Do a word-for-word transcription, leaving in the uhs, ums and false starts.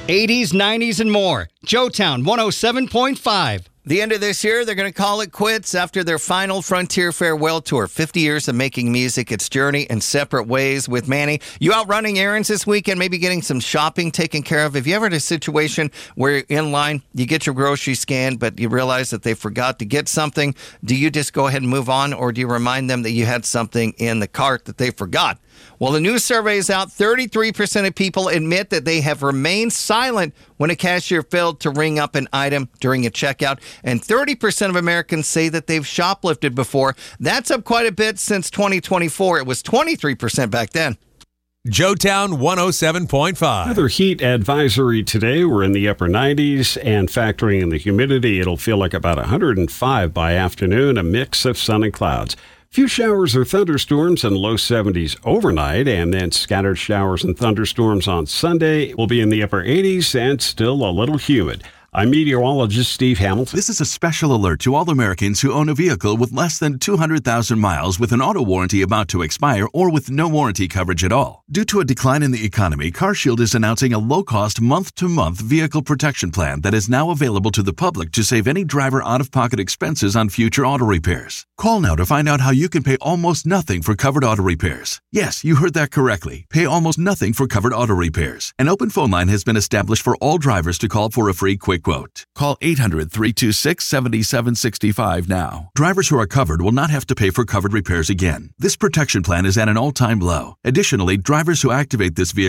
eighties, nineties, and more. Joetown one oh seven point five. The end of this year, they're going to call it quits after their final Frontier Farewell Tour. fifty years of making music, its journey in separate ways with Manny. You out running errands this weekend, maybe getting some shopping taken care of? Have you ever had a situation where you're in line, you get your groceries scanned, but you realize that they forgot to get something? Do you just go ahead and move on, or do you remind them that you had something in the cart that they forgot? Well, the new survey is out. thirty-three percent of people admit that they have remained silent when a cashier failed to ring up an item during a checkout. And thirty percent of Americans say that they've shoplifted before. That's up quite a bit since twenty twenty-four. It was twenty-three percent back then. Joetown one oh seven point five. Another heat advisory today. We're in the upper nineties, and factoring in the humidity, it'll feel like about one hundred five by afternoon, a mix of sun and clouds. Few showers or thunderstorms in low seventies overnight, and then scattered showers and thunderstorms on Sunday. Will be in the upper eighties and still a little humid. I'm meteorologist Steve Hamilton. This is a special alert to all Americans who own a vehicle with less than two hundred thousand miles with an auto warranty about to expire or with no warranty coverage at all. Due to a decline in the economy, CarShield is announcing a low-cost month-to-month vehicle protection plan that is now available to the public to save any driver out-of-pocket expenses on future auto repairs. Call now to find out how you can pay almost nothing for covered auto repairs. Yes, you heard that correctly. Pay almost nothing for covered auto repairs. An open phone line has been established for all drivers to call for a free quick quote. Call eight hundred, three two six, seven seven six five now. Drivers who are covered will not have to pay for covered repairs again. This protection plan is at an all-time low. Additionally, drivers who activate this vehicle